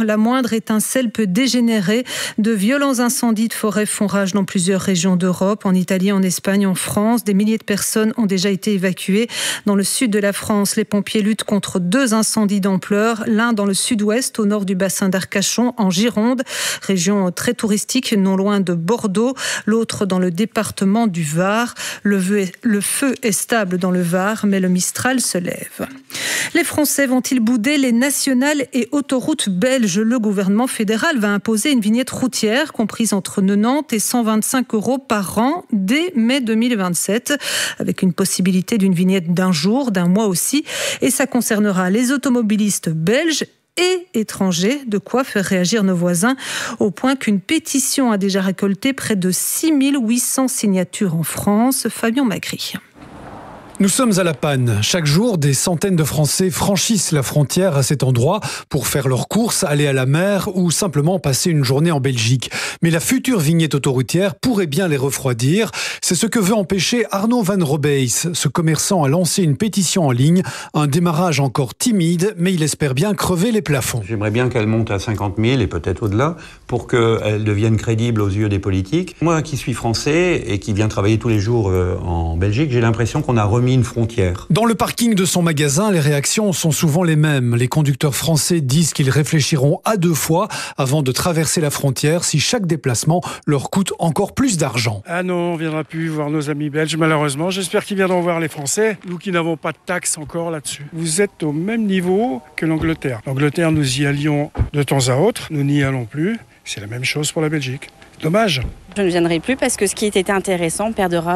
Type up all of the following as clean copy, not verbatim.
la moindre étincelle peut dégénérer. De violents incendies de forêt font rage dans plusieurs régions d'Europe, en Italie, en Espagne, en France. Des milliers de personnes ont déjà été évacuées. Dans le sud de la France, les pompiers luttent contre 2 incendies d'ampleur. L'un dans le sud-ouest, au nord du bassin d'Arcachon, en Gironde, région très touristique, non loin de Bordeaux. L'autre dans le département du Var. Le feu est stable dans le Var, mais le Mistral se lève. Les Français vont-ils bouder les nationales et autoroutes belges ? Le gouvernement fédéral va imposer une vignette routière comprise entre 90 et 125 € par an dès mai 2027, avec une possibilité d'une vignette d'un jour, d'un mois aussi. Et ça concernera les automobilistes belges et étrangers, de quoi faire réagir nos voisins, au point qu'une pétition a déjà récolté près de 6800 signatures en France. Fabien Magri. Nous sommes à La Panne. Chaque jour, des centaines de Français franchissent la frontière à cet endroit pour faire leurs courses, aller à la mer ou simplement passer une journée en Belgique. Mais la future vignette autoroutière pourrait bien les refroidir. C'est ce que veut empêcher Arnaud Van Robeys. Ce commerçant a lancé une pétition en ligne. Un démarrage encore timide, mais il espère bien crever les plafonds. J'aimerais bien qu'elle monte à 50 000 et peut-être au-delà pour qu'elle devienne crédible aux yeux des politiques. Moi qui suis français et qui viens travailler tous les jours en Belgique, j'ai l'impression qu'on a remis une frontière. Dans le parking de son magasin, les réactions sont souvent les mêmes. Les conducteurs français disent qu'ils réfléchiront à 2 fois avant de traverser la frontière si chaque déplacement leur coûte encore plus d'argent. Ah non, on ne viendra plus voir nos amis belges, malheureusement. J'espère qu'ils viendront voir les Français, nous qui n'avons pas de taxes encore là-dessus. Vous êtes au même niveau que l'Angleterre. L'Angleterre, nous y allions de temps à autre, nous n'y allons plus. C'est la même chose pour la Belgique. Dommage. Je ne viendrai plus parce que ce qui était intéressant,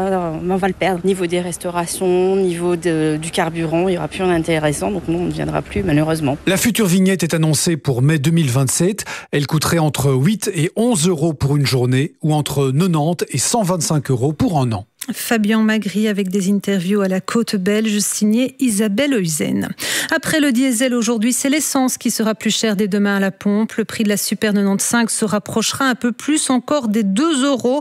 on va le perdre. Niveau des restaurations, niveau du carburant, il n'y aura plus rien d'intéressant. Donc non, on ne viendra plus malheureusement. La future vignette est annoncée pour mai 2027. Elle coûterait entre 8 et 11 € pour une journée ou entre 90 et 125 € pour un an. Fabien Magri avec des interviews à la côte belge signée Isabelle Heusen. Après le diesel aujourd'hui, c'est l'essence qui sera plus chère dès demain à la pompe. Le prix de la Super 95 se rapprochera un peu plus encore des 2 €,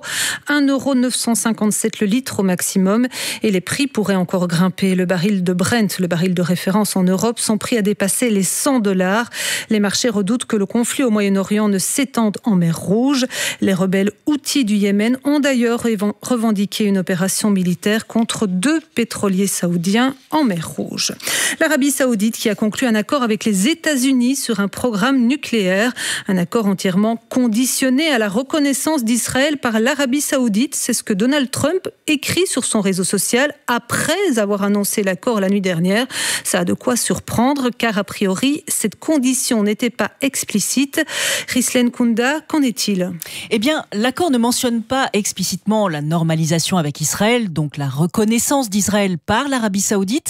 1,957 € le litre au maximum. Et les prix pourraient encore grimper. Le baril de Brent, le baril de référence en Europe, son prix a dépassé les 100 $. Les marchés redoutent que le conflit au Moyen-Orient ne s'étende en mer Rouge. Les rebelles houthis du Yémen ont d'ailleurs revendiqué une opération militaire contre 2 pétroliers saoudiens en mer Rouge. L'Arabie saoudite qui a conclu un accord avec les États-Unis sur un programme nucléaire, un accord entièrement conditionné à la reconnaissance d'Israël par l'Arabie saoudite. C'est ce que Donald Trump écrit sur son réseau social après avoir annoncé l'accord la nuit dernière. Ça a de quoi surprendre car a priori cette condition n'était pas explicite. Rislen Kounda, qu'en est-il ? Eh bien, l'accord ne mentionne pas explicitement la normalisation avec Israël, donc la reconnaissance d'Israël par l'Arabie saoudite.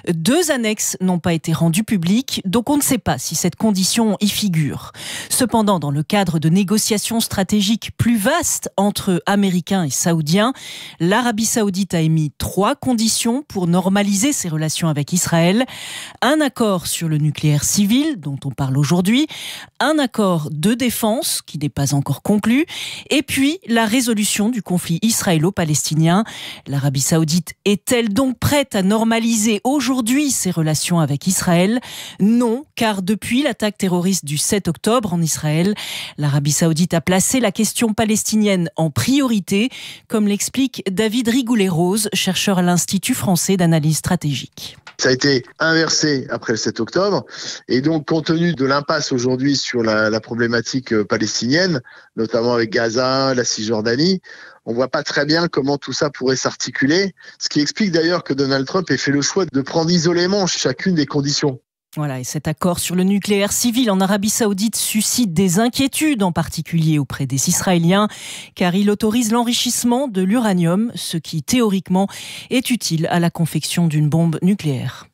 2 annexes n'ont pas été rendues publiques, donc on ne sait pas si cette condition y figure. Cependant, dans le cadre de négociations stratégiques plus vastes entre Américains et Saoudiens, l'Arabie saoudite a émis 3 conditions pour normaliser ses relations avec Israël. Un accord sur le nucléaire civil, dont on parle aujourd'hui, un accord de défense, qui n'est pas encore conclu, et puis la résolution du conflit israélo-palestinien. L'Arabie saoudite est-elle donc prête à normaliser aujourd'hui ses relations avec Israël ? Non, car depuis l'attaque terroriste du 7 octobre en Israël, l'Arabie saoudite a placé la question palestinienne en priorité, comme l'explique David Rigoulet-Rose, chercheur à l'Institut français d'analyse stratégique. Ça a été inversé après le 7 octobre. Et donc, compte tenu de l'impasse aujourd'hui sur la problématique palestinienne, notamment avec Gaza, la Cisjordanie, on voit pas très bien comment tout ça pourrait s'articuler. Ce qui explique d'ailleurs que Donald Trump ait fait le choix de prendre isolément chacune des conditions. Voilà, et cet accord sur le nucléaire civil en Arabie saoudite suscite des inquiétudes, en particulier auprès des Israéliens, car il autorise l'enrichissement de l'uranium, ce qui théoriquement est utile à la confection d'une bombe nucléaire.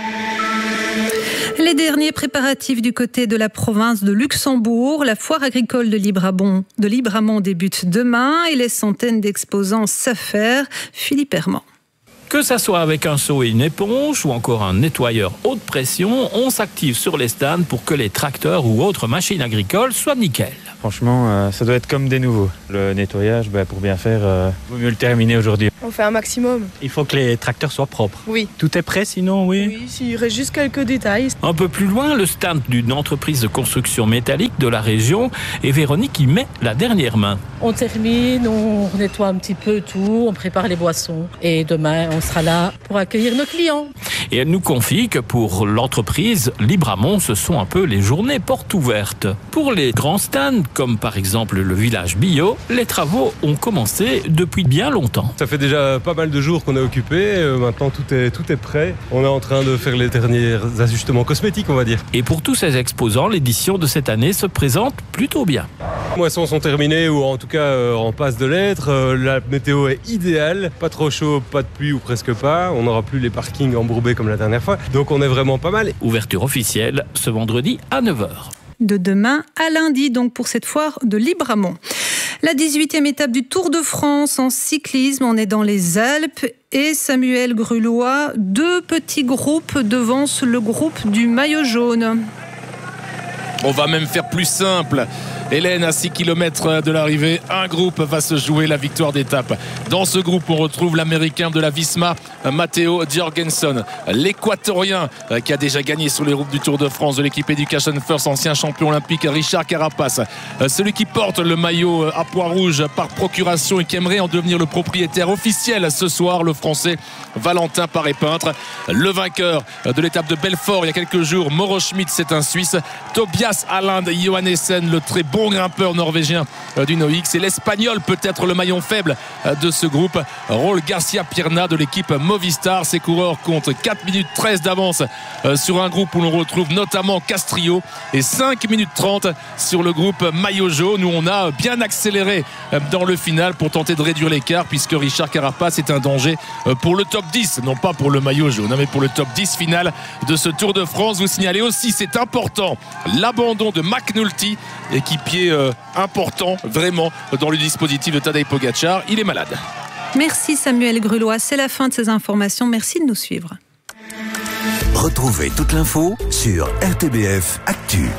Les derniers préparatifs du côté de la province de Luxembourg. La foire agricole de Libramont débute demain et les centaines d'exposants s'affairent. Philippe Herman. Que ça soit avec un seau et une éponge ou encore un nettoyeur haute pression, on s'active sur les stands pour que les tracteurs ou autres machines agricoles soient nickel. Franchement, ça doit être comme des nouveaux. Le nettoyage, pour bien faire, vaut mieux le terminer aujourd'hui. On fait un maximum. Il faut que les tracteurs soient propres. Oui. Tout est prêt sinon, oui? Oui, il reste juste quelques détails. Un peu plus loin, le stand d'une entreprise de construction métallique de la région et Véronique y met la dernière main. On termine, on nettoie un petit peu tout, on prépare les boissons et demain on sera là pour accueillir nos clients. Et elle nous confie que pour l'entreprise, Libramont, ce sont un peu les journées portes ouvertes. Pour les grands stands, comme par exemple le village bio, les travaux ont commencé depuis bien longtemps. Ça fait déjà pas mal de jours qu'on est occupé, maintenant tout est prêt. On est en train de faire les derniers ajustements cosmétiques, on va dire. Et pour tous ces exposants, l'édition de cette année se présente plutôt bien. Les moissons sont terminées ou en tout cas en passe de l'être. La météo est idéale, pas trop chaud, pas de pluie ou presque pas. On n'aura plus les parkings embourbés comme la dernière fois. Donc on est vraiment pas mal. Ouverture officielle ce vendredi à 9h. De demain à lundi, donc pour cette foire de Libramont. La 18e étape du Tour de France en cyclisme, on est dans les Alpes et Samuel Grulois, 2 petits groupes devancent le groupe du maillot jaune. On va même faire plus simple. Hélène, à 6 km de l'arrivée, un groupe va se jouer la victoire d'étape. Dans ce groupe, on retrouve l'Américain de la Visma, Matteo Jorgensen, l'Équatorien qui a déjà gagné sur les routes du Tour de France de l'équipe Education First, ancien champion olympique Richard Carapace, celui qui porte le maillot à pois rouge par procuration et qui aimerait en devenir le propriétaire officiel ce soir, le Français Valentin Paré-Peintre, le vainqueur de l'étape de Belfort il y a quelques jours, Mauro Schmidt, c'est un Suisse, Tobias Alain Johannessen, le très bon grimpeur norvégien du NOX, et l'Espagnol peut-être le maillon faible de ce groupe, Raúl Garcia Pierna de l'équipe Movistar. Ces coureurs comptent 4 minutes 13 d'avance sur un groupe où l'on retrouve notamment Castrillo et 5 minutes 30 sur le groupe maillot jaune où on a bien accéléré dans le final pour tenter de réduire l'écart puisque Richard Carapace est un danger pour le top 10, non pas pour le maillot jaune mais pour le top 10 final de ce Tour de France. Vous signalez aussi, c'est important, l'abandon de McNulty, équipier important vraiment dans le dispositif de Tadej Pogacar. Il est malade. Merci Samuel Grulois, c'est la fin de ces informations. Merci de nous suivre. Retrouvez toute l'info sur RTBF Actu.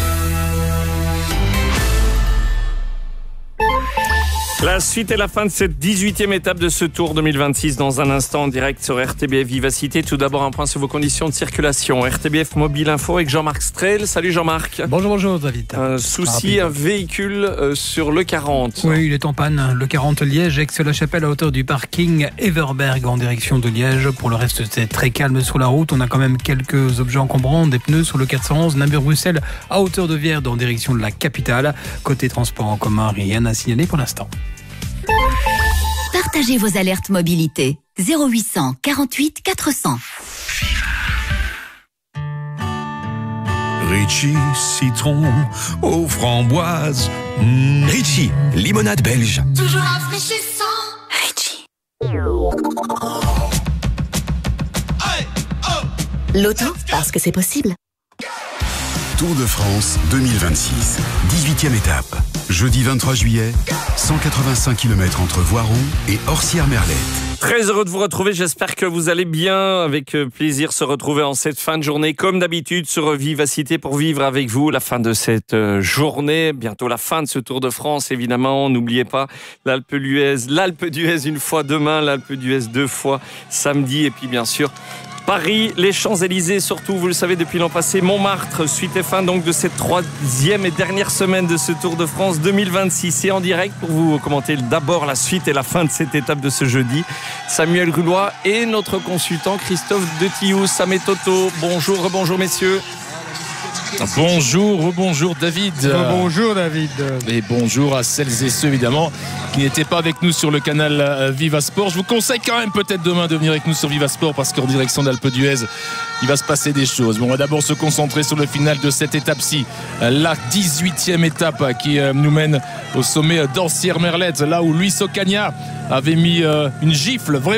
La suite et la fin de cette 18e étape de ce Tour 2026 dans un instant en direct sur RTBF Vivacité. Tout d'abord un point sur vos conditions de circulation. RTBF Mobile Info avec Jean-Marc Strel. Salut Jean-Marc. Bonjour David. Un souci, un véhicule sur le 40. Oui, il est en panne. Le 40 Liège, Aix-la-Chapelle à hauteur du parking Everberg en direction de Liège. Pour le reste, c'est très calme sur la route. On a quand même quelques objets encombrants, des pneus sur le 411 Namur-Bruxelles à hauteur de Vierde en direction de la capitale. Côté transport en commun, rien à signaler pour l'instant. Partagez vos alertes mobilité. 0800 48 400. Ritchie, citron aux framboises. Ritchie, limonade belge. Toujours rafraîchissant. Ritchie. L'auto, parce que c'est possible. Tour de France 2026, 18e étape. Jeudi 23 juillet, 185 km entre Voiron et Orsières-Merlette. Très heureux de vous retrouver, j'espère que vous allez bien. Avec plaisir se retrouver en cette fin de journée, comme d'habitude sur Vivacité pour vivre avec vous la fin de cette journée. Bientôt la fin de ce Tour de France, évidemment. N'oubliez pas l'Alpe d'Huez une fois demain, l'Alpe d'Huez 2 fois samedi. Et puis bien sûr, Paris, les Champs-Élysées, surtout, vous le savez, depuis l'an passé, Montmartre, suite et fin donc de cette 3e et dernière semaine de ce Tour de France 2026. Et en direct pour vous commenter d'abord la suite et la fin de cette étape de ce jeudi, Samuel Grulois et notre consultant Christophe Detillou, Sam et Toto. Bonjour messieurs. Bonjour David. Bonjour David. Et bonjour à celles et ceux évidemment qui n'étaient pas avec nous sur le canal Vivasport. Je vous conseille quand même peut-être demain de venir avec nous sur Vivasport parce qu'en direction d'Alpe d'Huez, il va se passer des choses. Bon, on va d'abord se concentrer sur le final de cette étape-ci. La 18e étape qui nous mène au sommet d'Orsières-Merlette, là où Luis Ocaña avait mis une gifle vraiment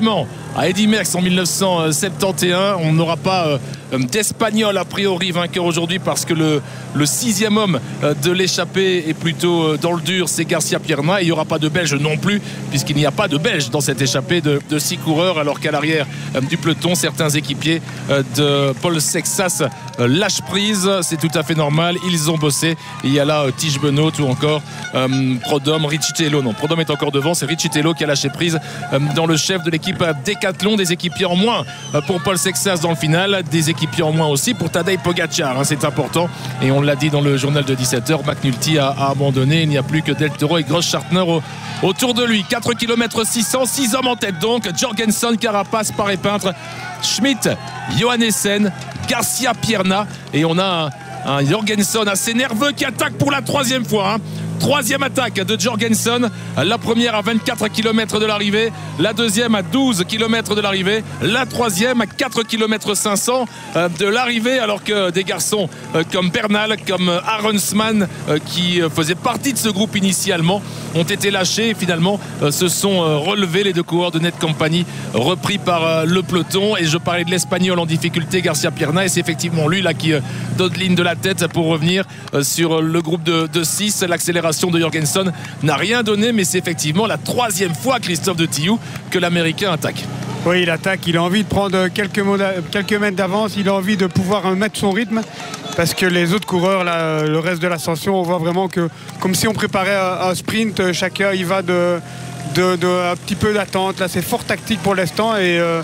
à Eddy Merckx en 1971. On n'aura pas d'Espagnol a priori vainqueur aujourd'hui parce que le 6e homme de l'échappée est plutôt dans le dur, c'est Garcia Pierna, et il n'y aura pas de Belge non plus puisqu'il n'y a pas de Belge dans cette échappée de 6 coureurs, alors qu'à l'arrière du peloton certains équipiers de Paul Sexas lâchent prise. C'est tout à fait normal, ils ont bossé. Il y a là Tige Benoît ou encore Prodhomme, Riccitello. Non, Prodhomme est encore devant, c'est Riccitello qui a lâché prise dans le chef de l'équipe Décathlon. Des équipiers en moins pour Paul Sexas dans le final, des équipiers en moins aussi pour Tadej Pogacar, hein, c'est important, et on l'a dit dans le journal de 17h, McNulty a abandonné, il n'y a plus que Del Toro et Gross-Schartner autour de lui. 4 km 600, 6 hommes en tête donc, Jorgenson, Carapaz, Paré-Peintre, Schmidt, Johannessen, Garcia Pierna, et on a un Jorgenson assez nerveux qui attaque pour la 3e fois, hein. 3e attaque de Jorgenson, la première à 24 km de l'arrivée, la deuxième à 12 km de l'arrivée, la 3e à 4 km 500 de l'arrivée, alors que des garçons comme Bernal, comme Aronsman, qui faisaient partie de ce groupe initialement, ont été lâchés et finalement se sont relevés, les deux coureurs de Net Company repris par le peloton. Et je parlais de l'Espagnol en difficulté, Garcia Pierna, et c'est effectivement lui là qui dodeline de la tête pour revenir sur le groupe de 6. L'accélération de Jorgenson n'a rien donné, mais c'est effectivement la 3e fois, Christophe de Tillou, que l'Américain attaque. Oui, il attaque, il a envie de prendre quelques mètres d'avance, il a envie de pouvoir mettre son rythme, parce que les autres coureurs, là, le reste de l'ascension, on voit vraiment que, comme si on préparait un sprint, chacun il va de un petit peu d'attente. Là, c'est fort tactique pour l'instant,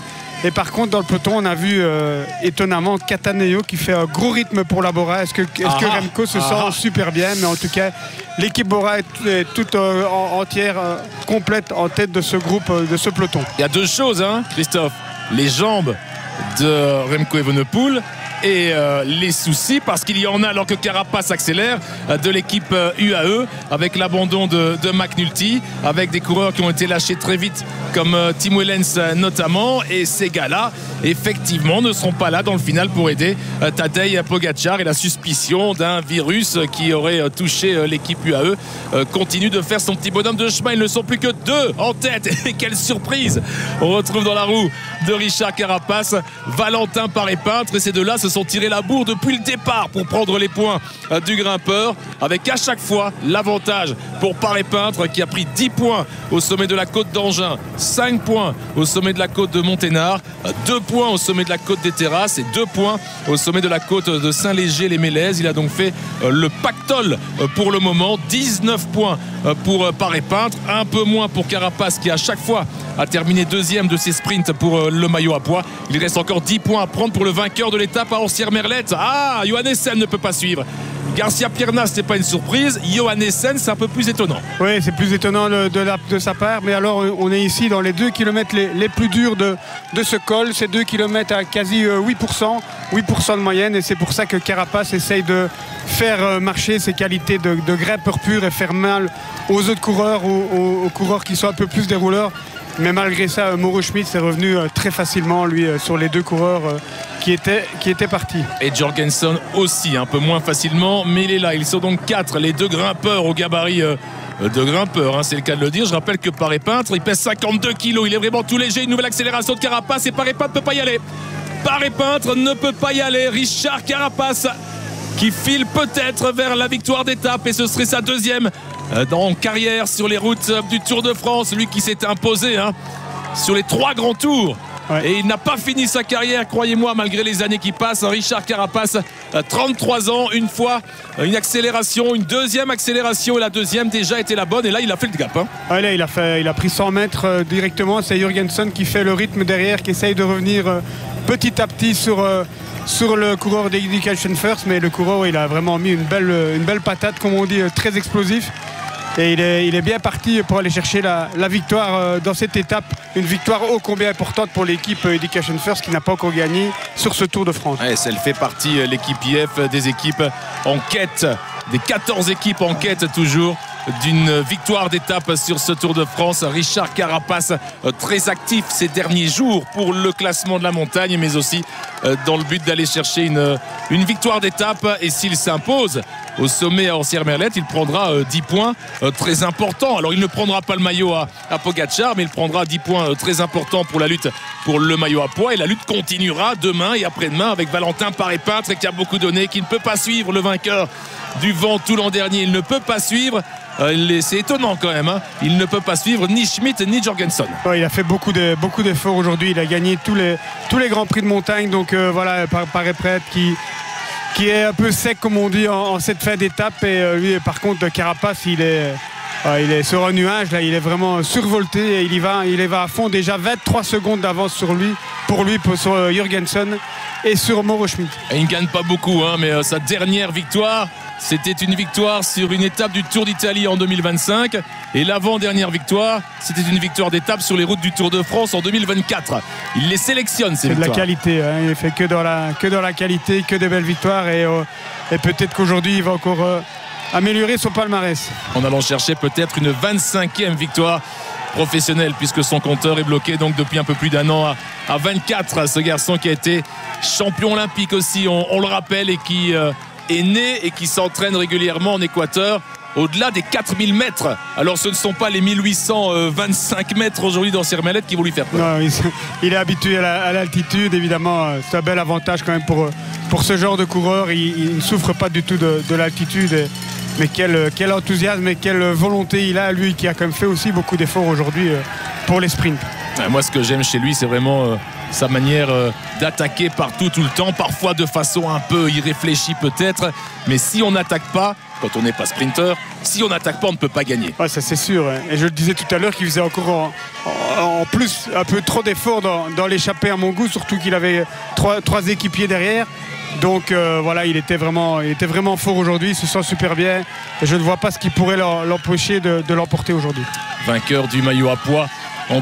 et par contre dans le peloton on a vu étonnamment Cattaneo qui fait un gros rythme pour la Bora. Est-ce que Remco se sent super bien? Mais en tout cas l'équipe Bora est toute entière, complète en tête de ce groupe, de ce peloton. Il y a deux choses, hein, Christophe, les jambes de Remco Evenepoel et les soucis, parce qu'il y en a alors que Carapaz accélère, de l'équipe UAE, avec l'abandon de McNulty, avec des coureurs qui ont été lâchés très vite comme Tim Wellens notamment, et ces gars-là effectivement ne seront pas là dans le final pour aider Tadej Pogacar, et la suspicion d'un virus qui aurait touché l'équipe UAE continue de faire son petit bonhomme de chemin. Ils ne sont plus que 2 en tête, et quelle surprise on retrouve dans la roue de Richard Carapaz Valentin Paré-Peintre, et ces deux-là se sont tirés la bourre depuis le départ pour prendre les points du grimpeur, avec à chaque fois l'avantage pour Paré-Peintre qui a pris 10 points au sommet de la côte d'Angin, 5 points au sommet de la côte de Monténard, 2 points au sommet de la côte des Terrasses et 2 points au sommet de la côte de Saint-Léger-les-Mélèzes. Il a donc fait le pactole pour le moment. 19 points pour Paré-Peintre, un peu moins pour Carapaz qui à chaque fois a terminé 2e de ses sprints pour le maillot à pois. Il reste encore 10 points à prendre pour le vainqueur de l'étape à Orsières-Merlette. Ah, Johannessen ne peut pas suivre. Garcia Pierna, ce n'est pas une surprise. Johannessen, c'est un peu plus étonnant. Oui, c'est plus étonnant de sa part. Mais alors, on est ici dans les 2 km les plus durs de ce col. C'est 2 km à quasi 8% de moyenne. Et c'est pour ça que Carapaz essaye de faire marcher ses qualités de grimpeur pur et faire mal aux autres coureurs, aux coureurs qui sont un peu plus des rouleurs. Mais malgré ça, Mauro Schmidt s'est revenu très facilement, lui, sur les 2 coureurs qui étaient partis. Et Jorgenson aussi, un peu moins facilement, mais il est là. Ils sont donc 4, les 2 grimpeurs au gabarit de grimpeurs, hein, c'est le cas de le dire. Je rappelle que Paré-Peintre, il pèse 52 kilos, il est vraiment tout léger. Une nouvelle accélération de Carapaz, et Paré-Peintre ne peut pas y aller. Paré-Peintre ne peut pas y aller. Richard Carapaz qui file peut-être vers la victoire d'étape, et ce serait sa 2e en carrière sur les routes du Tour de France, lui qui s'est imposé sur les 3 grands tours. Ouais. Et il n'a pas fini sa carrière, croyez-moi, malgré les années qui passent. Richard Carapaz, 33 ans, une fois une accélération, une 2e accélération, et la 2e déjà était la bonne, et là il a fait le gap. Ouais, là, il a pris 100 mètres directement. C'est Jorgenson qui fait le rythme derrière, qui essaye de revenir petit à petit sur le coureur d'Education First, mais le coureur, il a vraiment mis une belle patate, comme on dit, très explosif. Et il est bien parti pour aller chercher la victoire dans cette étape. Une victoire ô combien importante pour l'équipe Education First qui n'a pas encore gagné sur ce Tour de France. Ouais, elle fait partie, l'équipe IF, des équipes en quête, des 14 équipes en quête toujours d'une victoire d'étape sur ce Tour de France. Richard Carapaz, très actif ces derniers jours pour le classement de la montagne, mais aussi dans le but d'aller chercher une victoire d'étape. Et s'il s'impose au sommet à Orsières-Merlette, il prendra 10 points très importants. Alors il ne prendra pas le maillot à Pogačar, mais il prendra 10 points très importants pour la lutte pour le maillot à poids. Et la lutte continuera demain et après-demain avec Valentin Paré-Peintre qui a beaucoup donné, qui ne peut pas suivre le vainqueur du Ventoux l'an dernier. Il ne peut pas suivre. C'est étonnant quand même, hein. Il ne peut pas suivre ni Schmitt ni Jorgensen. Ouais, il a fait beaucoup d'efforts aujourd'hui. Il a gagné tous les grands prix de montagne. Donc voilà, Paré-Peintre qui est un peu sec comme on dit en cette fin d'étape. Et lui par contre Carapace il est sur un nuage là, il est vraiment survolté et il y va à fond. Déjà 23 secondes d'avance sur Jorgensen et sur Mauro Schmitt. Et il ne gagne pas beaucoup, hein, mais sa dernière victoire, c'était une victoire sur une étape du Tour d'Italie en 2025. Et l'avant-dernière victoire, c'était une victoire d'étape sur les routes du Tour de France en 2024. Il les sélectionne, ces victoires. C'est de la qualité, hein. Il ne fait que dans la qualité, que des belles victoires. Et peut-être qu'aujourd'hui, il va encore améliorer son palmarès. En allant chercher peut-être une 25e victoire professionnelle, puisque son compteur est bloqué donc depuis un peu plus d'un an à 24. Ce garçon qui a été champion olympique aussi, on le rappelle, et qui est né et qui s'entraîne régulièrement en Équateur au-delà des 4000 mètres. Alors ce ne sont pas les 1825 mètres aujourd'hui dans Sermelette qui vont lui faire peur. Non, il est habitué à l'altitude, évidemment. C'est un bel avantage quand même pour ce genre de coureur. Il ne souffre pas du tout de l'altitude. Mais quel enthousiasme et quelle volonté il a, lui qui a quand même fait aussi beaucoup d'efforts aujourd'hui pour les sprints. Moi, ce que j'aime chez lui, c'est vraiment sa manière d'attaquer partout, tout le temps, parfois de façon un peu irréfléchie peut-être, mais si on n'attaque pas, quand on n'est pas sprinter, si on n'attaque pas, on ne peut pas gagner. Ouais, ça c'est sûr, et je le disais tout à l'heure qu'il faisait encore en plus un peu trop d'efforts dans l'échappée à mon goût, surtout qu'il avait trois équipiers derrière. Donc voilà, il était vraiment fort aujourd'hui, il se sent super bien et je ne vois pas ce qui pourrait l'empêcher de l'emporter aujourd'hui. Vainqueur du maillot à poids en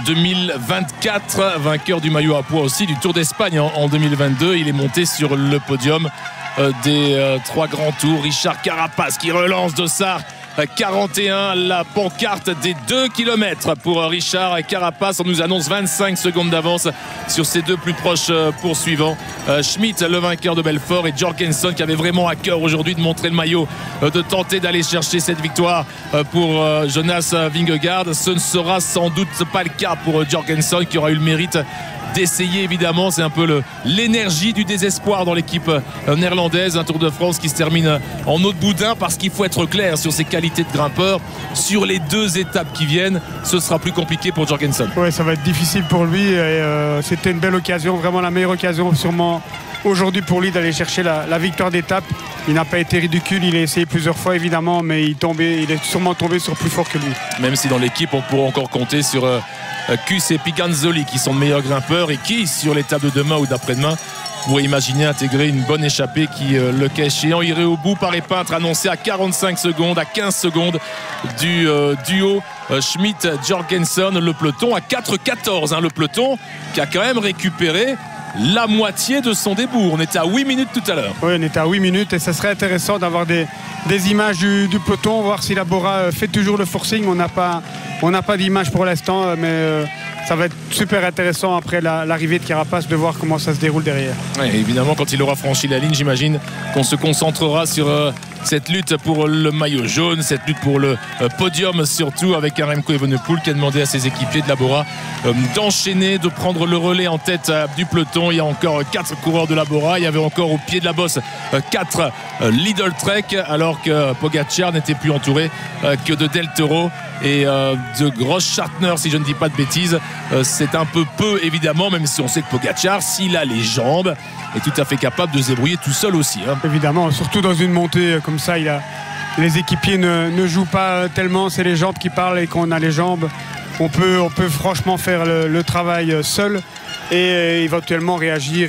2024, vainqueur du maillot à poids aussi du Tour d'Espagne en 2022. Il est monté sur le podium des 3 grands tours. Richard Carapace qui relance Dossard 41, la pancarte des 2 km pour Richard Carapace. On nous annonce 25 secondes d'avance sur ses 2 plus proches poursuivants. Schmitt, le vainqueur de Belfort, et Jorgensen qui avait vraiment à cœur aujourd'hui de montrer le maillot, de tenter d'aller chercher cette victoire pour Jonas Vingegaard. Ce ne sera sans doute pas le cas pour Jorgensen qui aura eu le mérite d'essayer, évidemment. C'est un peu l'énergie du désespoir dans l'équipe néerlandaise. Un Tour de France qui se termine en eau de boudin, parce qu'il faut être clair sur ses qualités de grimpeur. Sur les 2 étapes qui viennent, ce sera plus compliqué pour Jorgensen. Oui, ça va être difficile pour lui et c'était une belle occasion, vraiment la meilleure occasion sûrement aujourd'hui pour lui d'aller chercher la victoire d'étape. Il n'a pas été ridicule, il a essayé plusieurs fois évidemment, mais il est sûrement tombé sur plus fort que lui. Même si dans l'équipe on pourra encore compter sur Kuss et Piganzoli qui sont de meilleurs grimpeurs, et qui sur l'étape de demain ou d'après-demain pourrait imaginer intégrer une bonne échappée qui, le cas échéant, irait au bout. Paré-Peintre annoncé à 45 secondes, à 15 secondes du duo Schmitt-Jorgensen. Le peloton à 4,14, hein, le peloton qui a quand même récupéré la moitié de son débours. On était à 8 minutes tout à l'heure. Oui, on était à 8 minutes et ça serait intéressant d'avoir des images du peloton, voir si la Bora fait toujours le forcing. On n'a pas d'image pour l'instant, mais ça va être super intéressant après l'arrivée de Carapace de voir comment ça se déroule derrière. Ouais, évidemment, quand il aura franchi la ligne, j'imagine qu'on se concentrera sur cette lutte pour le maillot jaune, cette lutte pour le podium, surtout avec un Remco Evenepoel qui a demandé à ses équipiers de la Bora d'enchaîner, de prendre le relais en tête du peloton. Il y a encore 4 coureurs de la Bora, il y avait encore au pied de la bosse 4 Lidl Trek, alors que Pogačar n'était plus entouré que de Del Toro et de Grossschartner, si je ne dis pas de bêtises. C'est un peu évidemment, même si on sait que Pogačar, s'il a les jambes, est tout à fait capable de se débrouiller tout seul aussi, hein. Évidemment, surtout dans une montée comme ça, les équipiers ne jouent pas tellement, c'est les jambes qui parlent, et quand on a les jambes, on peut franchement faire le travail seul et éventuellement réagir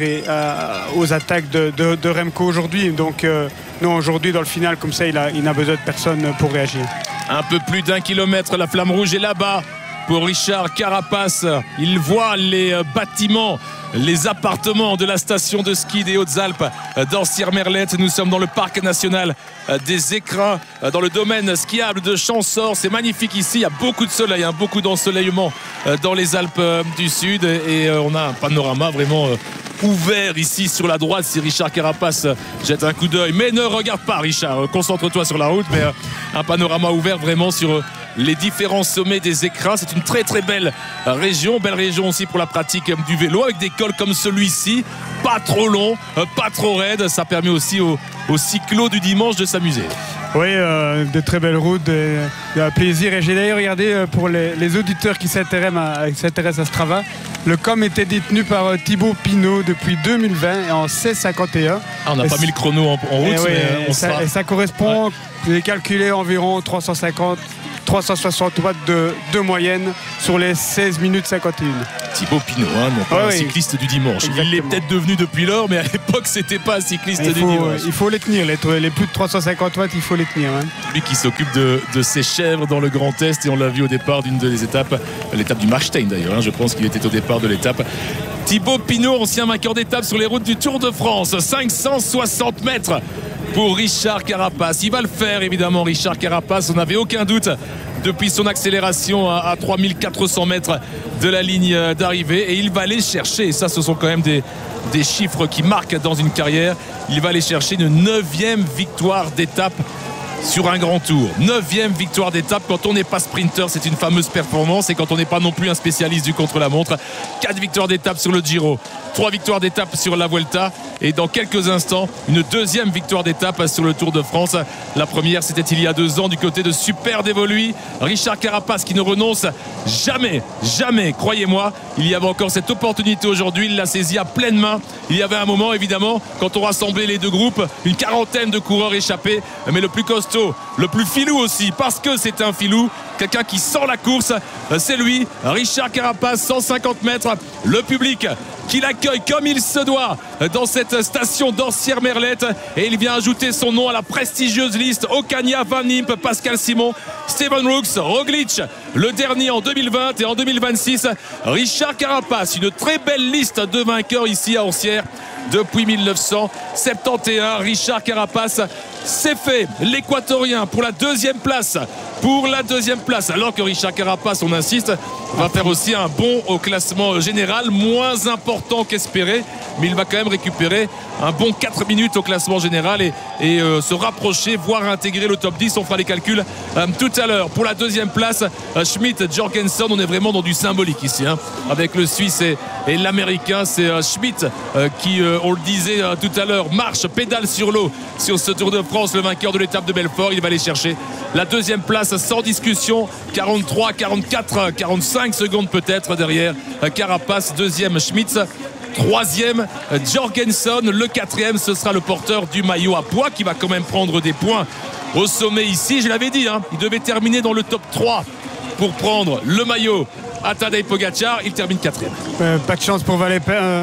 aux attaques de Remco aujourd'hui. Donc non, aujourd'hui dans le final comme ça, il n'a besoin de personne pour réagir. Un peu plus d'1 kilomètre, la flamme rouge est là-bas pour Richard Carapace. Il voit les bâtiments les appartements de la station de ski des Hautes-Alpes d'Orsières-Merlette. Nous sommes dans le parc national des Écrins, dans le domaine skiable de Champsaur. C'est magnifique ici, il y a beaucoup de soleil, beaucoup d'ensoleillement dans les Alpes du Sud et on a un panorama vraiment ouvert ici sur la droite. Si Richard Carapace jette un coup d'œil, mais ne regarde pas Richard, concentre-toi sur la route, mais un panorama ouvert vraiment sur les différents sommets des Écrins. C'est une très très belle région aussi pour la pratique du vélo, avec des cols comme celui-ci, pas trop long, pas trop raide. Ça permet aussi aux cyclos du dimanche de s'amuser. Oui, de très belles routes, de plaisir. Et j'ai d'ailleurs regardé pour les auditeurs qui s'intéressent à Strava, le com était détenu par Thibaut Pinot depuis 2020 en 16,51. On n'a pas mis le chrono en route, mais ça correspond, j'ai calculé environ 360 watts de moyenne sur les 16 minutes 51. Thibaut Pinot, un cycliste du dimanche. Exactement. Il l'est peut-être devenu depuis lors, mais à l'époque, c'était pas un cycliste du dimanche. Il faut les tenir, les plus de 350 watts, il faut les tenir. Lui qui s'occupe de ses chèvres dans le Grand Est, et on l'a vu au départ d'une des étapes, l'étape du Marstein d'ailleurs, je pense qu'il était au départ de l'étape. Thibaut Pinot, ancien vainqueur d'étape sur les routes du Tour de France, 560 mètres pour Richard Carapace. Il va le faire évidemment, Richard Carapace, on n'avait aucun doute depuis son accélération à 3400 mètres de la ligne d'arrivée, et il va aller chercher, et ça ce sont quand même des chiffres qui marquent dans une carrière, il va aller chercher une 9e victoire d'étape sur un grand tour. 9e victoire d'étape. Quand on n'est pas sprinter, c'est une fameuse performance, et quand on n'est pas non plus un spécialiste du contre-la-montre. 4 victoires d'étape sur le Giro, 3 victoires d'étape sur la Vuelta, et dans quelques instants une 2e victoire d'étape sur le Tour de France. La première, c'était il y a 2 ans du côté de Super Dévoluy. Richard Carapace qui ne renonce jamais, croyez-moi. Il y avait encore cette opportunité aujourd'hui, il l'a saisie à pleine main. Il y avait un moment, évidemment, quand on rassemblait les deux groupes, une quarantaine de coureurs échappés, mais le plus costaud, le plus filou aussi, parce que c'est un filou, quelqu'un qui sent la course, c'est lui, Richard Carapace. 150 mètres, le public qui l'accueille comme il se doit dans cette station d'Orsières-Merlette, et il vient ajouter son nom à la prestigieuse liste. Ocaña, Van Impe, Pascal Simon, Steven Brooks, Roglic, le dernier en 2020, et en 2026 Richard Carapace. Une très belle liste de vainqueurs ici à Orsières depuis 1971. Richard Carapace, c'est fait, l'Équatorien pour la 2e place. Alors que Richard Carapace, on insiste, va faire aussi un bond au classement général, moins important qu'espéré, mais il va quand même récupérer un bon 4 minutes au classement général et se rapprocher, voire intégrer le top 10. On fera les calculs tout à l'heure. Pour la 2e place, Schmidt, Jorgensen, on est vraiment dans du symbolique ici, avec le Suisse et l'Américain. C'est Schmidt qui, on le disait tout à l'heure, marche, pédale sur l'eau sur ce Tour de France, le vainqueur de l'étape de Belfort. Il va aller chercher la 2e place sans discussion, 43, 44, 45 secondes peut-être derrière Carapace. 2e Schmitz, 3e Jorgensen, le 4e ce sera le porteur du maillot à pois qui va quand même prendre des points au sommet ici. Je l'avais dit, il devait terminer dans le top 3 pour prendre le maillot à Tadej Pogacar. Il termine 4e. Pas de chance pour Valentin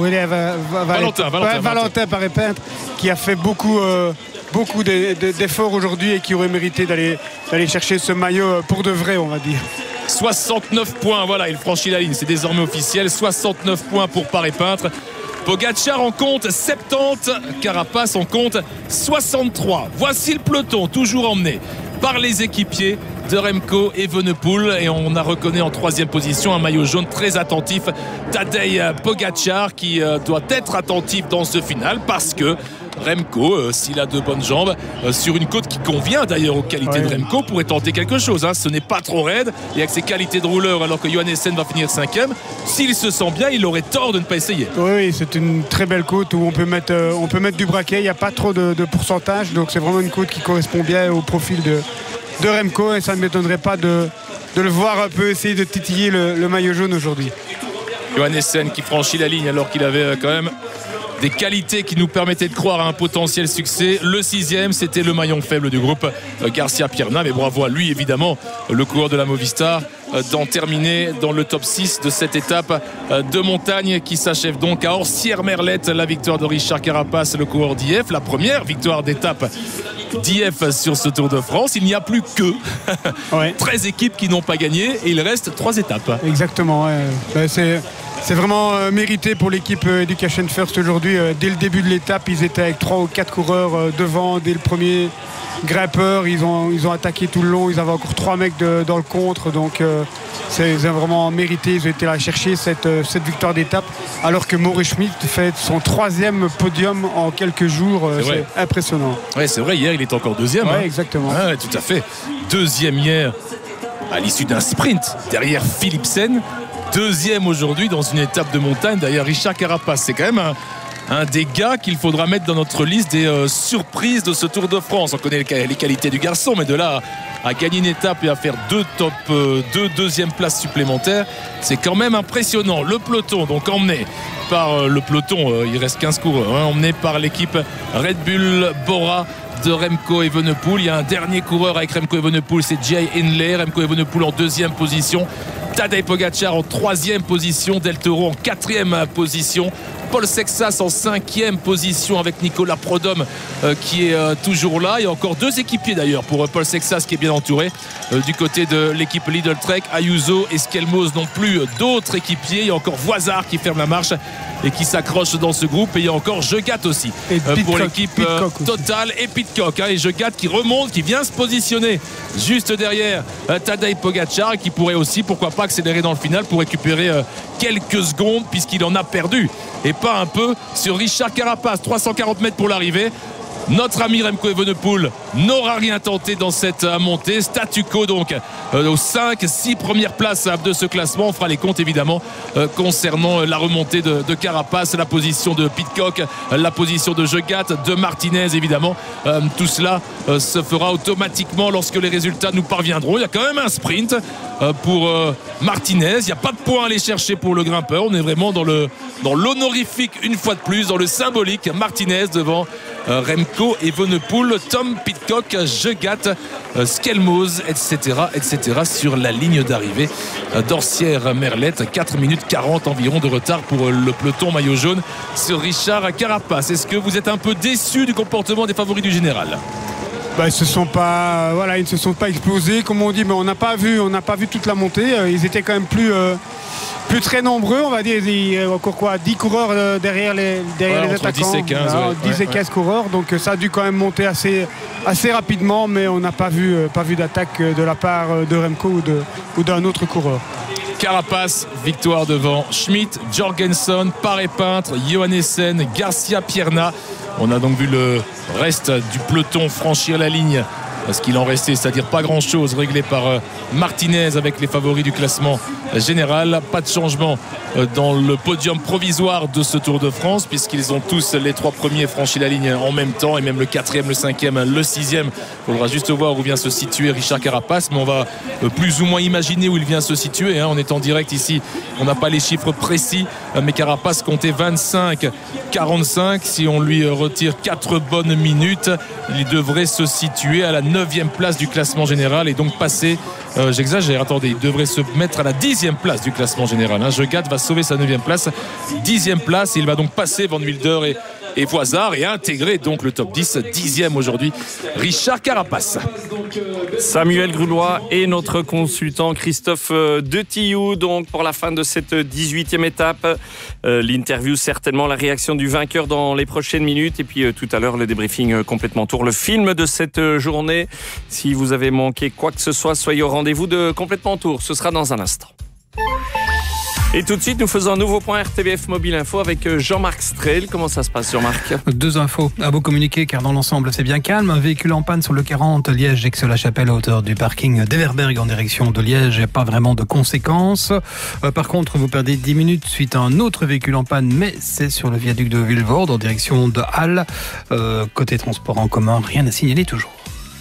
Paré-Peintre, qui a fait beaucoup d'efforts aujourd'hui et qui aurait mérité d'aller chercher ce maillot pour de vrai, on va dire. 69 points, voilà, il franchit la ligne, c'est désormais officiel. 69 points pour Paré-Peintre. Pogacar en compte 70, Carapace en compte 63. Voici le peloton, toujours emmené par les équipiers de Remco Evenepoel, et on a reconnu en 3e position un maillot jaune très attentif, Tadej Pogacar, qui doit être attentif dans ce final, parce que Remco, s'il a de bonnes jambes, sur une côte qui convient d'ailleurs aux qualités de Remco, pourrait tenter quelque chose. Ce n'est pas trop raide, et avec ses qualités de rouleur, alors que Johannesen va finir 5e, s'il se sent bien, il aurait tort de ne pas essayer. Oui, c'est une très belle côte où on peut mettre du braquet, il n'y a pas trop de pourcentage, donc c'est vraiment une côte qui correspond bien au profil de Remco, et ça ne m'étonnerait pas de le voir un peu essayer de titiller le maillot jaune aujourd'hui. Johannesen qui franchit la ligne alors qu'il avait quand même des qualités qui nous permettaient de croire à un potentiel succès. Le 6e, c'était le maillon faible du groupe, Garcia Pierna, mais bravo à lui évidemment, le coureur de la Movistar, d'en terminer dans le top 6 de cette étape de montagne qui s'achève donc à Orsières-Merlette. La victoire de Richard Carapace, le coureur d'IF, la première victoire d'étape d'IF sur ce Tour de France. Il n'y a plus que 13 équipes qui n'ont pas gagné, et il reste 3 étapes. Exactement, c'est vraiment mérité pour l'équipe Education First aujourd'hui. Dès le début de l'étape, ils étaient avec 3 ou 4 coureurs devant. Dès le premier grimpeur, ils ont attaqué tout le long. Ils avaient encore 3 mecs dans le contre. Donc c'est vraiment mérité. Ils ont été là chercher cette victoire d'étape. Alors que Maurice Schmitt fait son 3e podium en quelques jours. C'est impressionnant. Ouais, c'est vrai, hier il était encore 2e. Ouais, exactement. Ouais, tout à fait. 2e hier à l'issue d'un sprint derrière Philipsen. 2e aujourd'hui dans une étape de montagne derrière Richard Carapace. C'est quand même un des gars qu'il faudra mettre dans notre liste des surprises de ce Tour de France. On connaît les qualités du garçon, mais de là à gagner une étape et à faire 2 deuxième places supplémentaires, c'est quand même impressionnant. Le peloton, donc emmené par le peloton, il reste 15 coureurs, emmené par l'équipe Red Bull Bora de Remco Evenepoel. Il y a un dernier coureur avec Remco Evenepoel, c'est Jay Hindley. Remco Evenepoel en 2e position, Tadej Pogacar en 3e position, Del Toro en 4e position, Paul Sexas en 5e position avec Nicolas Prodhomme qui est toujours là. Il y a encore 2 équipiers d'ailleurs pour Paul Sexas qui est bien entouré. Du côté de l'équipe Lidl Trek, Ayuso et Skelmos non plus d'autres équipiers. Il y a encore Voisard qui ferme la marche et qui s'accroche dans ce groupe. Et il y a encore Jegat aussi pour l'équipe Total et Pidcock. Et Jegat qui remonte, qui vient se positionner juste derrière Tadej Pogacar, qui pourrait aussi, pourquoi pas, accélérer dans le final pour récupérer quelques secondes puisqu'il en a perdu et pas un peu sur Richard Carapace. 340 mètres pour l'arrivée. Notre ami Remco Evenepoel n'aura rien tenté dans cette montée. Statu quo donc aux 5-6 premières places de ce classement. On fera les comptes évidemment concernant la remontée de Carapace, la position de Pidcock, la position de Jegat, de Martinez évidemment. Tout cela se fera automatiquement lorsque les résultats nous parviendront. Il y a quand même un sprint pour Martinez. Il n'y a pas de points à aller chercher pour le grimpeur. On est vraiment dans l'honorifique une fois de plus, dans le symbolique. Martinez devant Remco Evenepoel, Tom Pidcock, Jegat, Skelmos, etc. sur la ligne d'arrivée d'Orsières-Merlette. 4 minutes 40 environ de retard pour le peloton maillot jaune sur Richard Carapace. Est-ce que vous êtes un peu déçu du comportement des favoris du général ? Ils ne se sont pas explosés comme on dit, mais on n'a pas vu toute la montée. Ils étaient quand même plus très nombreux, on va dire. Il y a encore 10 coureurs derrière les attaquants. 10 et 15, 10 et 15 coureurs, donc ça a dû quand même monter assez rapidement, mais on n'a pas vu d'attaque de la part de Remco ou d'un autre coureur. Carapace, victoire devant Schmitt, Jorgensen, Paré-Peintre, Johannessen, Garcia Pierna. On a donc vu le reste du peloton franchir la ligne. Ce qu'il en restait, c'est-à-dire pas grand-chose, réglé par Martinez avec les favoris du classement général. Pas de changement dans le podium provisoire de ce Tour de France, puisqu'ils ont tous, les 3 premiers, franchi la ligne en même temps, et même le 4e, le 5e, le 6e. Il faudra juste voir où vient se situer Richard Carapace, mais on va plus ou moins imaginer où il vient se situer. On est en direct ici, on n'a pas les chiffres précis, mais Carapace comptait 25-45. Si on lui retire 4 bonnes minutes, il devrait se situer à la 9e place du classement général et donc passer, j'exagère, attendez, il devrait se mettre à la 10e place du classement général. Jegat va sauver sa 9e place, 10e place, et il va donc passer Van Wilder et Voisard et intégrer donc le top 10, 10e aujourd'hui, Richard Carapace. Samuel Grulois et notre consultant Christophe Detillou donc pour la fin de cette 18e étape. L'interview, certainement la réaction du vainqueur dans les prochaines minutes, et puis tout à l'heure le débriefing complètement tour, le film de cette journée. Si vous avez manqué quoi que ce soit, soyez au rendez-vous de Complètement Tour, ce sera dans un instant. Et tout de suite, nous faisons un nouveau point RTBF Mobile Info avec Jean-Marc Strel. Comment ça se passe, Jean-Marc ? 2 infos à vous communiquer, car dans l'ensemble, c'est bien calme. Un véhicule en panne sur le 40 Liège-Aix-la-Chapelle à hauteur du parking d'Everberg en direction de Liège. Et pas vraiment de conséquences. Par contre, vous perdez 10 minutes suite à un autre véhicule en panne, mais c'est sur le viaduc de Vilvoorde en direction de Halle. Côté transport en commun, rien à signaler toujours.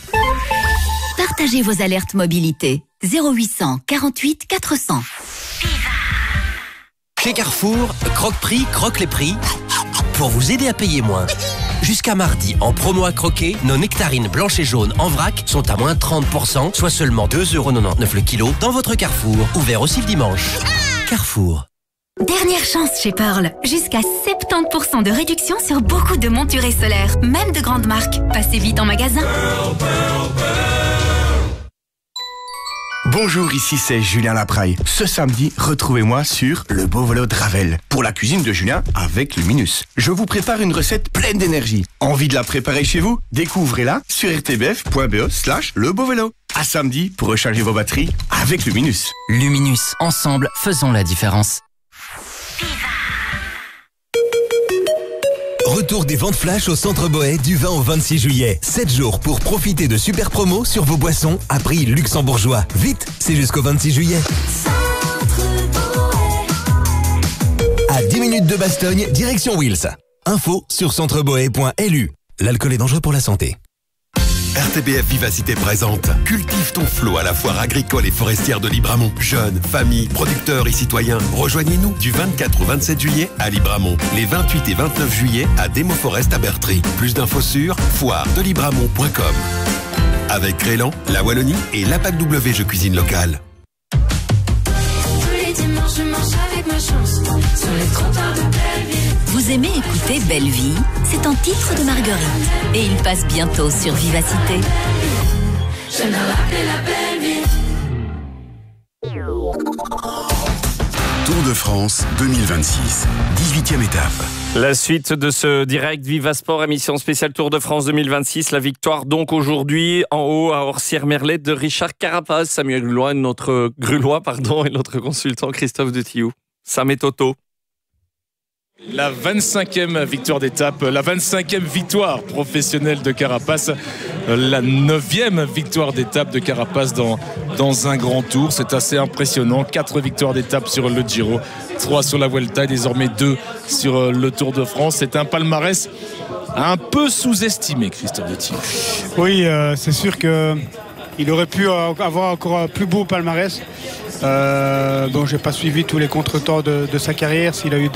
Partagez vos alertes mobilité. 0800 48 400. Chez Carrefour, Croque-Prix croque les prix pour vous aider à payer moins. Jusqu'à mardi, en promo à croquer, nos nectarines blanches et jaunes en vrac sont à moins 30%, soit seulement 2,99€ le kilo dans votre Carrefour. Ouvert aussi le dimanche. Carrefour. Dernière chance chez Pearl. Jusqu'à 70% de réduction sur beaucoup de monturés solaires, même de grandes marques. Passez vite en magasin. Bon Bonjour, ici c'est Julien Lapraille. Ce samedi, retrouvez-moi sur le beau vélo de Ravel pour la cuisine de Julien avec Luminus. Je vous prépare une recette pleine d'énergie. Envie de la préparer chez vous? Découvrez-la sur rtbf.be/lebeauvélo. À samedi pour recharger vos batteries avec Luminus. Luminus, ensemble, faisons la différence. Retour des ventes flash au Centre Boët du 20 au 26 juillet. 7 jours pour profiter de super promos sur vos boissons à prix luxembourgeois. Vite, c'est jusqu'au 26 juillet. À 10 minutes de Bastogne, direction Wills. Info sur centreboët.lu. L'alcool est dangereux pour la santé. RTBF Vivacité présente Cultive ton flot à la foire agricole et forestière de Libramont. Jeunes, familles, producteurs et citoyens, rejoignez-nous du 24 au 27 juillet à Libramont, les 28 et 29 juillet à Demo Forest à Bertry. Plus d'infos sur foiredelibramont.com. Avec Crélan, la Wallonie et l'APAC W Jeux Cuisine Locale. Tous les dimanches, je mange avec ma chance sur les trottoirs de Belleville. Vous aimez écouter Belle Vie? C'est un titre de Marguerite. Et il passe bientôt sur Vivacité. J'aime bien l'appeler la Belle Vie. Tour de France 2026, 18e étape. La suite de ce direct Viva Sport, émission spéciale Tour de France 2026. La victoire donc aujourd'hui en haut à Orsières-Merlet de Richard Carapaz. Samuel Grulois, notre et notre consultant Christophe de Tillou. Sam et Toto. La 25e victoire d'étape, la 25e victoire professionnelle de Carapaz, la 9e victoire d'étape de Carapaz dans un grand tour. C'est assez impressionnant. 4 victoires d'étape sur le Giro, 3 sur la Vuelta et désormais 2 sur le Tour de France. C'est un palmarès un peu sous-estimé, Christophe de Tillou. Oui, c'est sûr qu'il aurait pu avoir encore un plus beau palmarès. Bon, j'ai pas suivi tous les contretemps de sa carrière, s'il a eu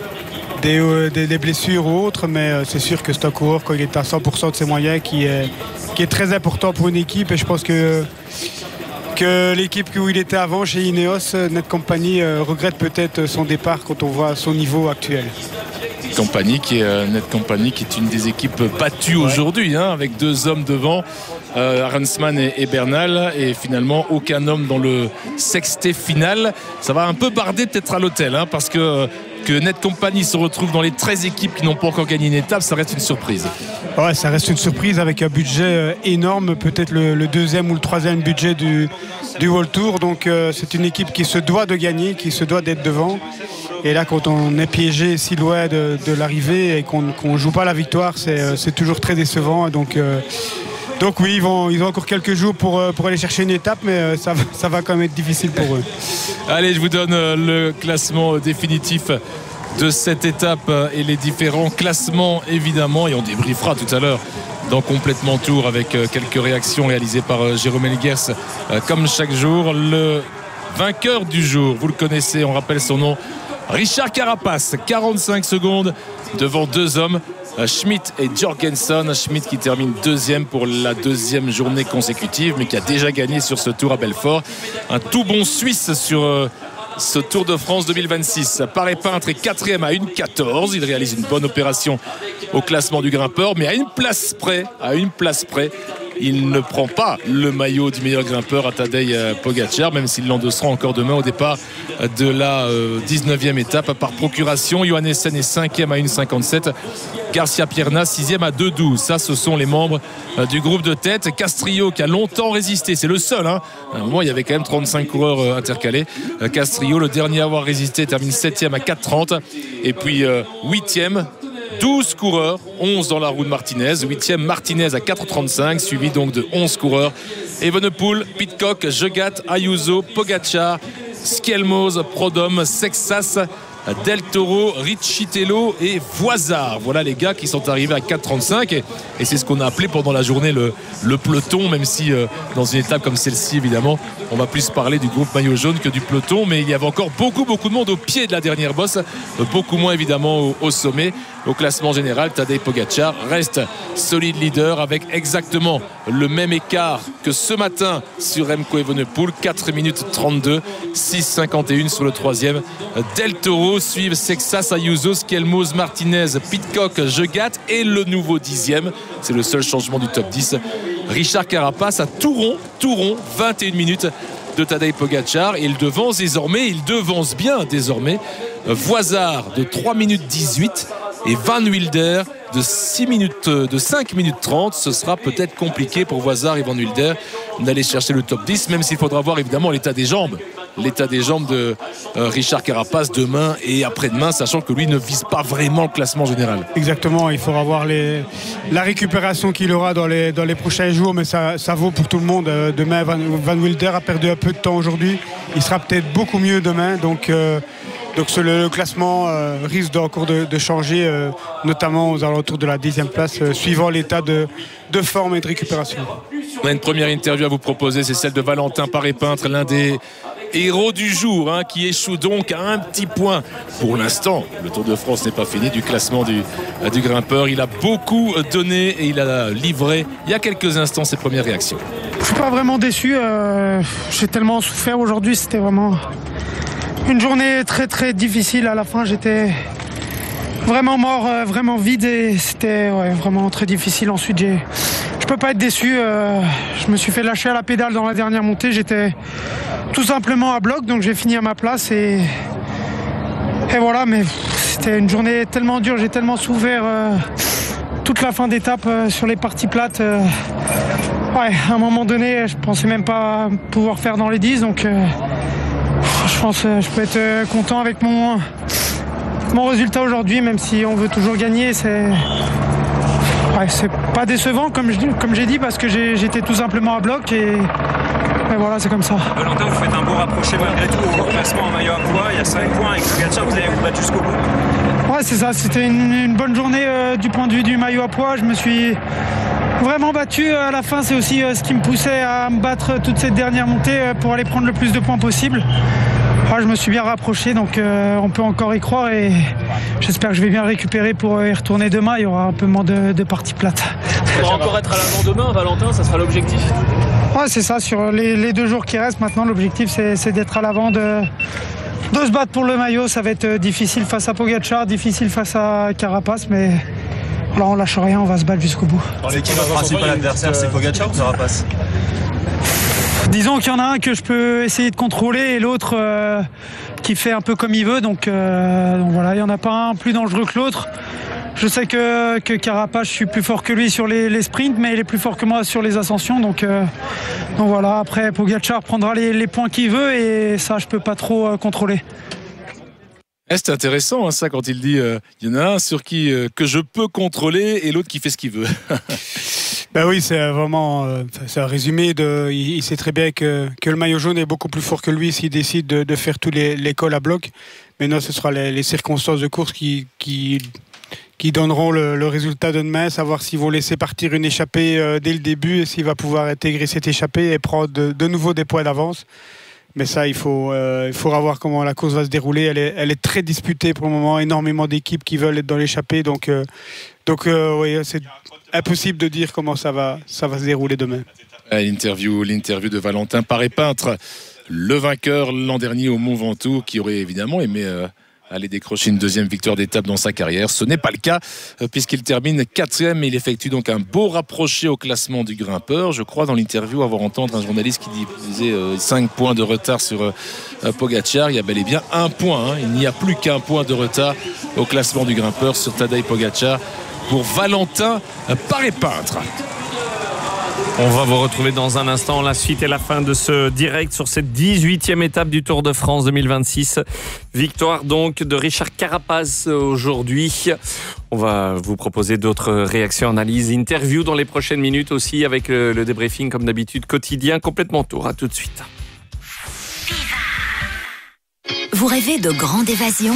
des blessures ou autres, mais c'est sûr que c'est un coureur quand il est à 100% de ses moyens qui est très important pour une équipe, et je pense que l'équipe où il était avant chez Ineos, Net Company, regrette peut-être son départ quand on voit son niveau actuel. Net Company qui est une des équipes battues aujourd'hui, avec 2 hommes devant, Arensman et Bernal, et finalement aucun homme dans le sextet final. Ça va un peu barder peut-être à l'hôtel, parce que Net Company se retrouve dans les 13 équipes qui n'ont pas encore gagné une étape, ça reste une surprise. Ouais, ça reste une surprise avec un budget énorme, peut-être le 2e ou le 3e budget du World Tour. Donc c'est une équipe qui se doit de gagner, qui se doit d'être devant. Et là, quand on est piégé si loin de l'arrivée et qu'on ne joue pas la victoire, c'est toujours très décevant. Donc oui, ils ont encore quelques jours pour aller chercher une étape, mais ça va quand même être difficile pour eux. Allez, je vous donne le classement définitif de cette étape et les différents classements évidemment, et on débriefera tout à l'heure dans Complètement Tour avec quelques réactions réalisées par Jérôme Elguers comme chaque jour. Le vainqueur du jour, vous le connaissez, on rappelle son nom, Richard Carapaz, 45 secondes devant 2 hommes, Schmidt et Jorgensen. Schmidt qui termine 2e pour la 2e journée consécutive, mais qui a déjà gagné sur ce tour à Belfort. Un tout bon Suisse sur ce Tour de France 2026. Paré Peintre est 4e à 1,14. Il réalise une bonne opération au classement du grimpeur, mais à une place près, il ne prend pas le maillot du meilleur grimpeur à Tadej Pogacar, même s'il l'endossera encore demain au départ de la 19e étape par procuration. Johannessen est 5e à 1,57. Garcia Pierna 6e à 2,12. Ça, ce sont les membres du groupe de tête. Castrillo qui a longtemps résisté, c'est le seul. À un moment, il y avait quand même 35 coureurs intercalés. Castrillo, le dernier à avoir résisté, termine 7e à 4,30. Et puis 8e. 12 coureurs, 11 dans la roue de Martinez, 8e Martinez à 4,35, suivi donc de 11 coureurs. Evenepoel, Pidcock, Jegat, Ayuso, Pogacar, Skelmoz, Prodhomme, Sexas, Del Toro, Riccitello et Voisard. Voilà les gars qui sont arrivés à 4,35 et c'est ce qu'on a appelé pendant la journée le peloton, même si dans une étape comme celle-ci, évidemment, on va plus parler du groupe maillot jaune que du peloton, mais il y avait encore beaucoup de monde au pied de la dernière bosse, beaucoup moins évidemment au sommet. Au classement général, Tadej Pogacar reste solide leader avec exactement le même écart que ce matin sur Remco Evenepoel, 4 minutes 32, 6,51 sur le 3e. Del Toro suivent Sexas, Ayuso, Skelmoz, Martinez, Pidcock, Jegat et le nouveau 10e. C'est le seul changement du top 10. Richard Carapaz à tout rond, 21 minutes de Tadej Pogačar. Et il devance bien désormais Voisard de 3 minutes 18 et Van Wilder de 5 minutes 30. Ce sera peut-être compliqué pour Voisard et Van Wilder d'aller chercher le top 10, même s'il faudra voir évidemment l'état des jambes de Richard Carapace demain et après-demain, sachant que lui ne vise pas vraiment le classement général. Exactement, il faudra voir la récupération qu'il aura dans les prochains jours, mais ça vaut pour tout le monde. Demain, Van Wilder a perdu un peu de temps aujourd'hui, il sera peut-être beaucoup mieux demain, donc le classement risque encore de changer, notamment aux alentours de la 10e place, suivant l'état de forme et de récupération. On a une première interview à vous proposer, c'est celle de Valentin Paré-Peintre, l'un des héros du jour, qui échoue donc à un petit point. Pour l'instant, le Tour de France n'est pas fini du classement du grimpeur. Il a beaucoup donné et il a livré il y a quelques instants ses premières réactions. Je suis pas vraiment déçu, j'ai tellement souffert aujourd'hui, c'était vraiment une journée très très difficile. À la fin, j'étais vraiment mort, vraiment vide et c'était vraiment très difficile. Ensuite, je peux pas être déçu. Je me suis fait lâcher à la pédale dans la dernière montée. J'étais tout simplement à bloc, donc j'ai fini à ma place et voilà. Mais c'était une journée tellement dure, j'ai tellement souffert toute la fin d'étape sur les parties plates. À un moment donné, je pensais même pas pouvoir faire dans les 10, donc je pense que je peux être content avec mon résultat aujourd'hui, même si on veut toujours gagner. C'est pas décevant comme j'ai dit, parce que j'étais tout simplement à bloc et voilà, c'est comme ça. Valentin, vous faites un beau rapproché malgré tout au classement en maillot à poids. Il y a 5 points avec Pogačar, vous avez battu jusqu'au bout. Ouais, c'est ça, c'était une bonne journée du point de vue du maillot à poids. Je me suis vraiment battu à la fin, c'est aussi ce qui me poussait à me battre toute cette dernière montée pour aller prendre le plus de points possible. Je me suis bien rapproché, donc on peut encore y croire et j'espère que je vais bien récupérer pour y retourner demain. Il y aura un peu moins de parties plates. On va encore être à l'avant demain, Valentin, ça sera l'objectif. Ouais, c'est ça, sur les 2 jours qui restent maintenant, l'objectif c'est d'être à l'avant, de se battre pour le maillot. Ça va être difficile face à Pogačar, difficile face à Carapace, mais là on lâche rien, on va se battre jusqu'au bout. Dans l'équipe, le principal adversaire c'est Pogačar ou Carapace? Disons qu'il y en a un que je peux essayer de contrôler et l'autre qui fait un peu comme il veut, donc voilà, il n'y en a pas un plus dangereux que l'autre. Je sais que Carapace, je suis plus fort que lui sur les sprints, mais il est plus fort que moi sur les ascensions, donc voilà. Après, Pogačar prendra les points qu'il veut et ça, je peux pas trop contrôler. C'est intéressant ça quand il dit il y en a un sur qui que je peux contrôler et l'autre qui fait ce qu'il veut. Ben oui, c'est vraiment c'est un résumé il sait très bien que le maillot jaune est beaucoup plus fort que lui s'il décide de faire tous les cols à bloc. Maintenant, ce sera les circonstances de course qui donneront le résultat de demain, savoir s'ils vont laisser partir une échappée dès le début et s'il va pouvoir intégrer cette échappée et prendre de nouveau des points d'avance. Mais ça, il faudra voir comment la course va se dérouler. Elle est très disputée pour le moment, énormément d'équipes qui veulent être dans l'échappée, donc oui, c'est impossible de dire comment ça va se dérouler demain. L'interview de Valentin Paré-Peintre, le vainqueur l'an dernier au Mont Ventoux, qui aurait évidemment aimé aller décrocher une 2e victoire d'étape dans sa carrière. Ce n'est pas le cas puisqu'il termine 4e et il effectue donc un beau rapproché au classement du grimpeur. Je crois dans l'interview avoir entendu un journaliste qui disait 5 points de retard sur Pogačar. Il y a bel et bien 1 point. Il n'y a plus qu'1 point de retard au classement du grimpeur sur Tadej Pogačar pour Valentin Paré-Peintre. On va vous retrouver dans un instant. La suite et la fin de ce direct sur cette 18e étape du Tour de France 2026. Victoire donc de Richard Carapace aujourd'hui. On va vous proposer d'autres réactions, analyses, interviews dans les prochaines minutes aussi avec le débriefing comme d'habitude quotidien complètement tour. À tout de suite. Vous rêvez de grande évasion ?